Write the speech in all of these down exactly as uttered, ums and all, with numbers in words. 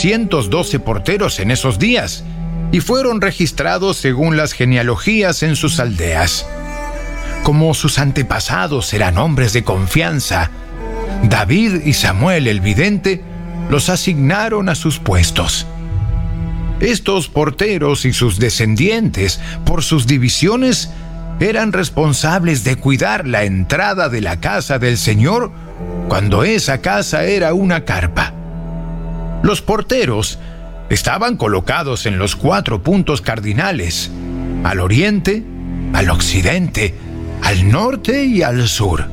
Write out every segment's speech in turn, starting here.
doscientos doce porteros en esos días y fueron registrados según las genealogías en sus aldeas. Como sus antepasados eran hombres de confianza, David y Samuel el vidente los asignaron a sus puestos. Estos porteros y sus descendientes, por sus divisiones, eran responsables de cuidar la entrada de la casa del Señor cuando esa casa era una carpa. Los porteros estaban colocados en los cuatro puntos cardinales, al oriente, al occidente, al norte y al sur.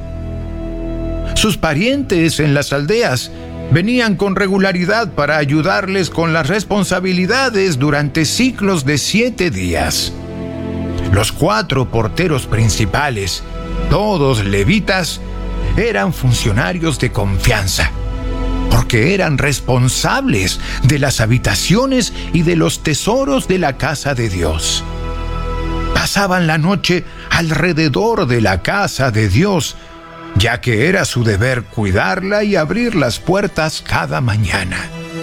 Sus parientes en las aldeas venían con regularidad para ayudarles con las responsabilidades durante ciclos de siete días. Los cuatro porteros principales, todos levitas, eran funcionarios de confianza, porque eran responsables de las habitaciones y de los tesoros de la casa de Dios. Pasaban la noche alrededor de la casa de Dios, ya que era su deber cuidarla y abrir las puertas cada mañana.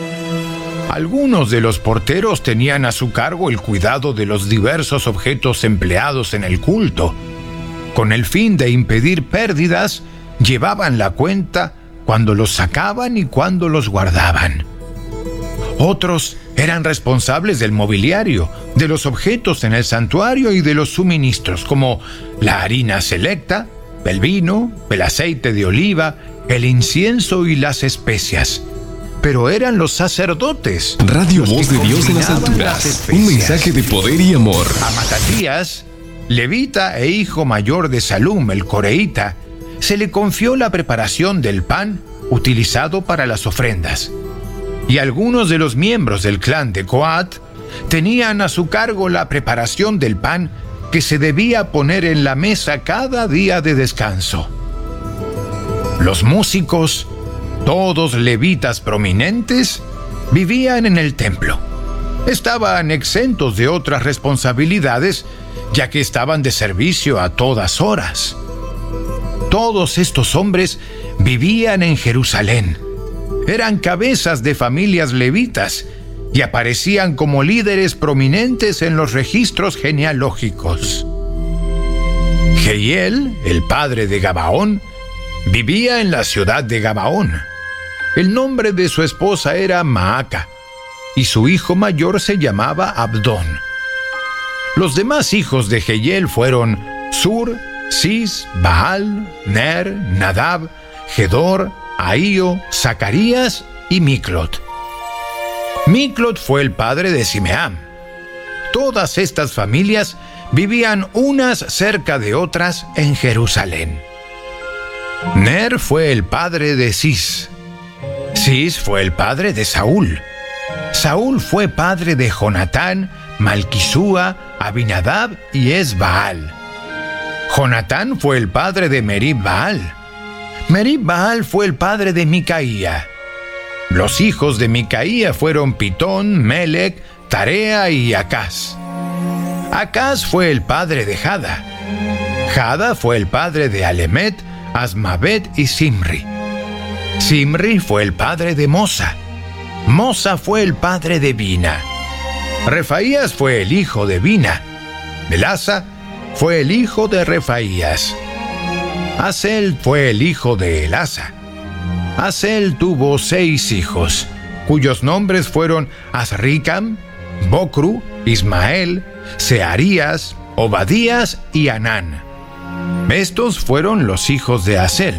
Algunos de los porteros tenían a su cargo el cuidado de los diversos objetos empleados en el culto. Con el fin de impedir pérdidas, llevaban la cuenta cuando los sacaban y cuando los guardaban. Otros eran responsables del mobiliario, de los objetos en el santuario y de los suministros, como la harina selecta, el vino, el aceite de oliva, el incienso y las especias. Pero eran los sacerdotes. Radio Voz de Dios en las alturas. Un mensaje de poder y amor. A Matatías, levita e hijo mayor de Salum, el coreíta, se le confió la preparación del pan utilizado para las ofrendas. Y algunos de los miembros del clan de Coat tenían a su cargo la preparación del pan que se debía poner en la mesa cada día de descanso. Los músicos, todos levitas prominentes, vivían en el templo. Estaban exentos de otras responsabilidades, ya que estaban de servicio a todas horas. Todos estos hombres vivían en Jerusalén. Eran cabezas de familias levitas y aparecían como líderes prominentes en los registros genealógicos. Jehiel, el padre de Gabaón, vivía en la ciudad de Gabaón. El nombre de su esposa era Maaca, y su hijo mayor se llamaba Abdón. Los demás hijos de Jehiel fueron Sur, Cis, Baal, Ner, Nadab, Gedor, Ahío, Zacarías y Miclot. Miclot fue el padre de Simeam. Todas estas familias vivían unas cerca de otras en Jerusalén. Ner fue el padre de Cis. Cis fue el padre de Saúl. Saúl fue padre de Jonatán, Malquisúa, Abinadab y Esbaal. Jonatán fue el padre de Merib Baal. Merib Baal fue el padre de Micaía. Los hijos de Micaía fueron Pitón, Melec, Tarea y Acaz. Acaz fue el padre de Jada. Jada fue el padre de Alemet, Asmavet y Simri. Simri fue el padre de Mosa. Mosa fue el padre de Bina. Refaías fue el hijo de Bina. Belasa fue el hijo de Refaías. Asel fue el hijo de Elasa. Asel tuvo seis hijos, cuyos nombres fueron Azricam, Bocru, Ismael, Searías, Obadías y Anán. Estos fueron los hijos de Asel.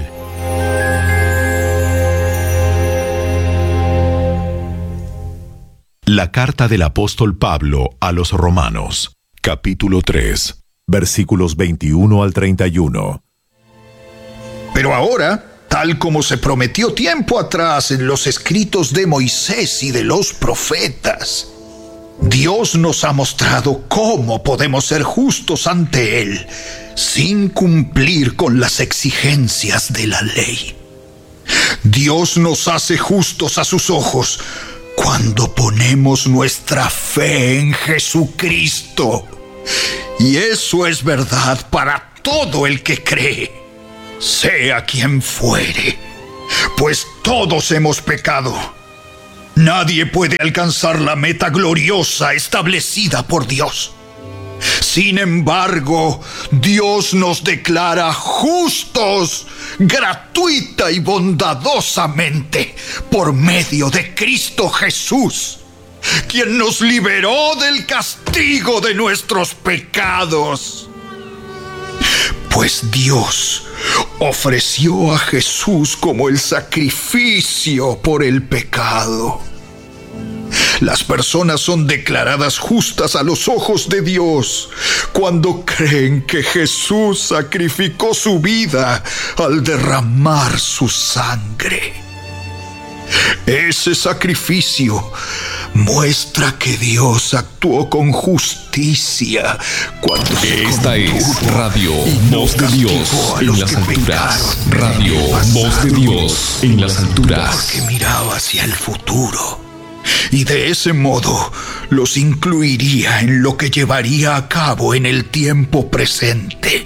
La carta del apóstol Pablo a los Romanos, capítulo tres, versículos veintiuno al treinta y uno. Pero ahora, tal como se prometió tiempo atrás en los escritos de Moisés y de los profetas, Dios nos ha mostrado cómo podemos ser justos ante Él sin cumplir con las exigencias de la ley. Dios nos hace justos a sus ojos cuando ponemos nuestra fe en Jesucristo. Y eso es verdad para todo el que cree, sea quien fuere, pues todos hemos pecado. Nadie puede alcanzar la meta gloriosa establecida por Dios. Sin embargo, Dios nos declara justos, gratuita y bondadosamente, por medio de Cristo Jesús, quien nos liberó del castigo de nuestros pecados. Pues Dios ofreció a Jesús como el sacrificio por el pecado. Las personas son declaradas justas a los ojos de Dios cuando creen que Jesús sacrificó su vida al derramar su sangre. Ese sacrificio muestra que Dios actuó con justicia cuando Esta es Radio Voz de Dios en las alturas. Radio Voz de Dios en las alturas. Porque miraba hacia el futuro y de ese modo los incluiría en lo que llevaría a cabo en el tiempo presente.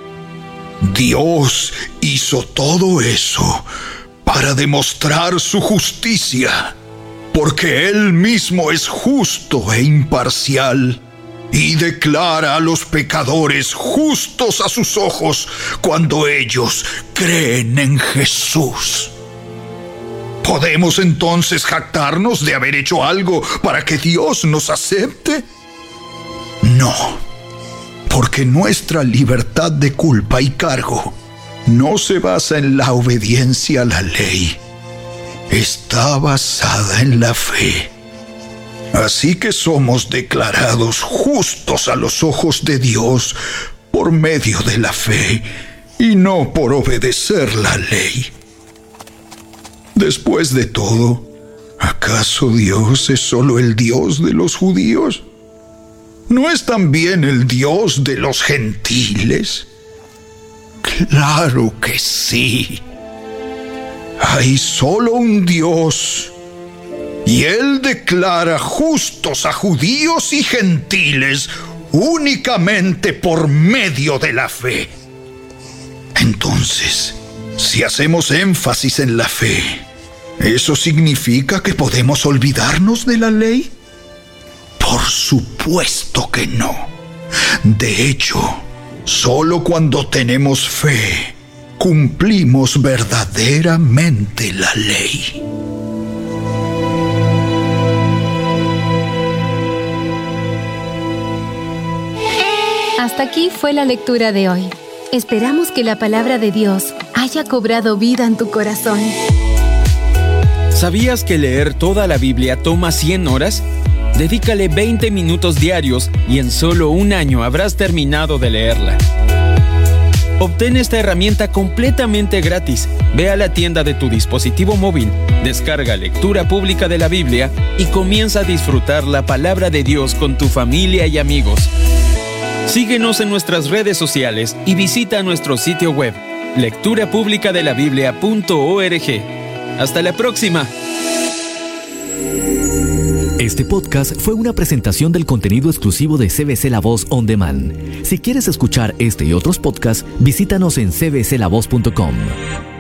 Dios hizo todo eso para demostrar su justicia, porque Él mismo es justo e imparcial y declara a los pecadores justos a sus ojos cuando ellos creen en Jesús. ¿Podemos entonces jactarnos de haber hecho algo para que Dios nos acepte? No, porque nuestra libertad de culpa y cargo no se basa en la obediencia a la ley. Está basada en la fe. Así que somos declarados justos a los ojos de Dios por medio de la fe y no por obedecer la ley. Después de todo, ¿acaso Dios es solo el Dios de los judíos? ¿No es también el Dios de los gentiles? Claro que sí. Hay solo un Dios, y Él declara justos a judíos y gentiles únicamente por medio de la fe. Entonces, si hacemos énfasis en la fe, ¿eso significa que podemos olvidarnos de la ley? Por supuesto que no. De hecho, solo cuando tenemos fe, cumplimos verdaderamente la ley. Hasta aquí fue la lectura de hoy. Esperamos que la palabra de Dios haya cobrado vida en tu corazón. ¿Sabías que leer toda la Biblia toma cien horas? Dedícale veinte minutos diarios y en solo un año habrás terminado de leerla. Obtén esta herramienta completamente gratis. Ve a la tienda de tu dispositivo móvil, descarga Lectura Pública de la Biblia y comienza a disfrutar la palabra de Dios con tu familia y amigos. Síguenos en nuestras redes sociales y visita nuestro sitio web, lectura pública de la biblia punto org. ¡Hasta la próxima! Este podcast fue una presentación del contenido exclusivo de C B C La Voz On Demand. Si quieres escuchar este y otros podcasts, visítanos en c b c la voz punto com.